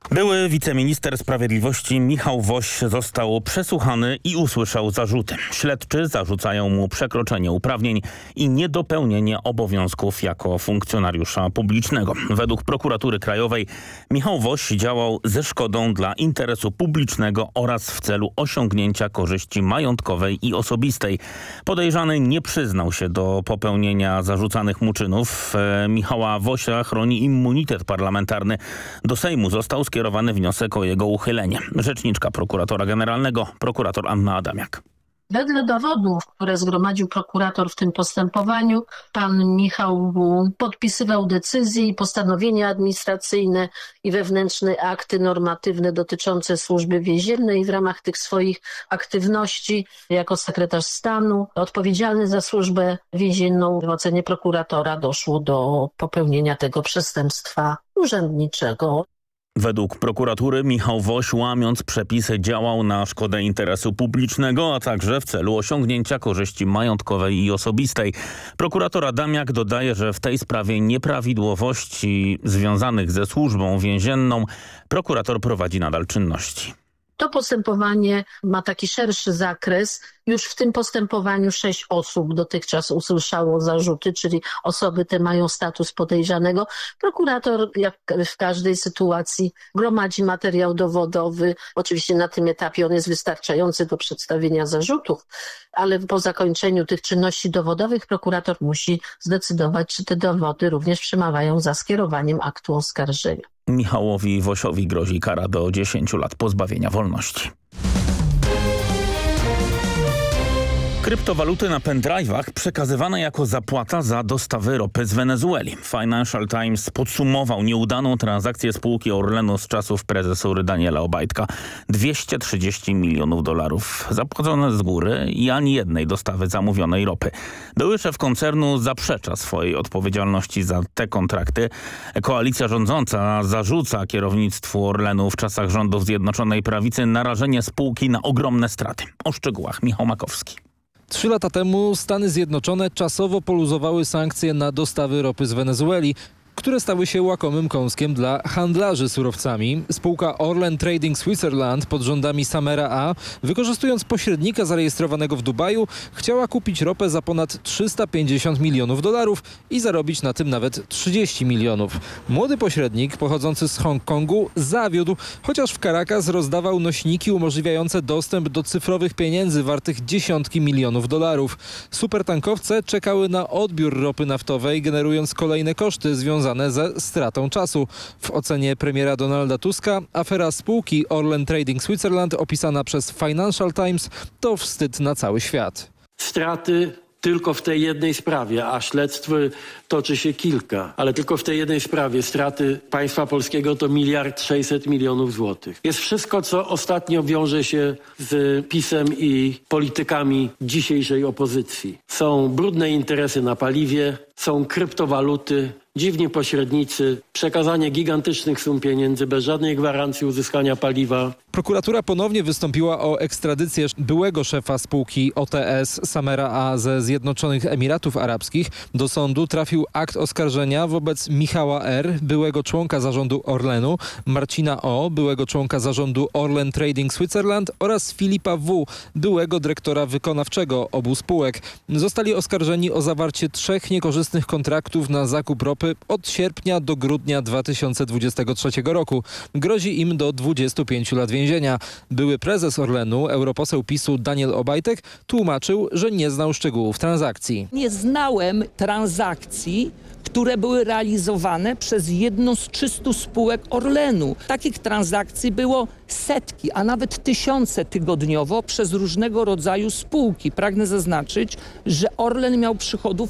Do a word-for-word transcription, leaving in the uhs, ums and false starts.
Były wiceminister sprawiedliwości Michał Woś został przesłuchany i usłyszał zarzuty. Śledczy zarzucają mu przekroczenie uprawnień i niedopełnienie obowiązków jako funkcjonariusza publicznego. Według prokuratury krajowej Michał Woś działał ze szkodą dla interesu publicznego oraz w celu osiągnięcia korzyści majątkowej i osobistej. Podejrzany nie przyznał się do popełnienia zarzucanych mu czynów. Michała Wosia chroni immunitet parlamentarny. Do Sejmu został skierowany Skierowany wniosek o jego uchylenie. Rzeczniczka prokuratora generalnego, prokurator Anna Adamiak. Wedle dowodów, które zgromadził prokurator w tym postępowaniu, pan Michał podpisywał decyzje i postanowienia administracyjne i wewnętrzne akty normatywne dotyczące służby więziennej. W ramach tych swoich aktywności jako sekretarz stanu odpowiedzialny za służbę więzienną w ocenie prokuratora doszło do popełnienia tego przestępstwa urzędniczego. Według prokuratury Michał Woś, łamiąc przepisy, działał na szkodę interesu publicznego, a także w celu osiągnięcia korzyści majątkowej i osobistej. Prokurator Adamiak dodaje, że w tej sprawie nieprawidłowości związanych ze służbą więzienną prokurator prowadzi nadal czynności. To postępowanie ma taki szerszy zakres. Już w tym postępowaniu sześć osób dotychczas usłyszało zarzuty, czyli osoby te mają status podejrzanego. Prokurator, jak w każdej sytuacji, gromadzi materiał dowodowy. Oczywiście na tym etapie on jest wystarczający do przedstawienia zarzutów, ale po zakończeniu tych czynności dowodowych prokurator musi zdecydować, czy te dowody również przemawiają za skierowaniem aktu oskarżenia. Michałowi Wosiowi grozi kara do dziesięciu lat pozbawienia wolności. Kryptowaluty na pendrive'ach przekazywane jako zapłata za dostawy ropy z Wenezueli. Financial Times podsumował nieudaną transakcję spółki Orlenu z czasów prezesury Daniela Obajtka. dwieście trzydzieści milionów dolarów zapłacone z góry i ani jednej dostawy zamówionej ropy. Były szef koncernu zaprzecza swojej odpowiedzialności za te kontrakty. Koalicja rządząca zarzuca kierownictwu Orlenu w czasach rządów Zjednoczonej Prawicy narażenie spółki na ogromne straty. O szczegółach Michał Makowski. Trzy lata temu Stany Zjednoczone czasowo poluzowały sankcje na dostawy ropy z Wenezueli, które stały się łakomym kąskiem dla handlarzy surowcami. Spółka Orlen Trading Switzerland pod rządami Samera A, wykorzystując pośrednika zarejestrowanego w Dubaju, chciała kupić ropę za ponad trzysta pięćdziesiąt milionów dolarów i zarobić na tym nawet trzydzieści milionów. Młody pośrednik pochodzący z Hongkongu zawiódł, chociaż w Caracas rozdawał nośniki umożliwiające dostęp do cyfrowych pieniędzy wartych dziesiątki milionów dolarów. Supertankowce czekały na odbiór ropy naftowej, generując kolejne koszty związane ze stratą czasu. W ocenie premiera Donalda Tuska afera spółki Orlen Trading Switzerland opisana przez Financial Times to wstyd na cały świat. Straty tylko w tej jednej sprawie, a śledztw toczy się kilka, ale tylko w tej jednej sprawie straty państwa polskiego to miliard sześćset milionów złotych. Jest wszystko, co ostatnio wiąże się z PiS-em i politykami dzisiejszej opozycji. Są brudne interesy na paliwie, są kryptowaluty, dziwni pośrednicy, przekazanie gigantycznych sum pieniędzy bez żadnej gwarancji uzyskania paliwa. Prokuratura ponownie wystąpiła o ekstradycję byłego szefa spółki O T S Samera A ze Zjednoczonych Emiratów Arabskich. Do sądu trafił akt oskarżenia wobec Michała R., byłego członka zarządu Orlenu, Marcina O., byłego członka zarządu Orlen Trading Switzerland oraz Filipa W., byłego dyrektora wykonawczego obu spółek. Zostali oskarżeni o zawarcie trzech niekorzystnych kontraktów na zakup ropy od sierpnia do grudnia dwa tysiące dwudziestego trzeciego roku. Grozi im do dwudziestu pięciu lat więzienia. Były prezes Orlenu, europoseł PiSu Daniel Obajtek tłumaczył, że nie znał szczegółów transakcji. Nie znałem transakcji, które były realizowane przez jedną z trzystu spółek Orlenu. Takich transakcji było setki, a nawet tysiące tygodniowo przez różnego rodzaju spółki. Pragnę zaznaczyć, że Orlen miał przychodów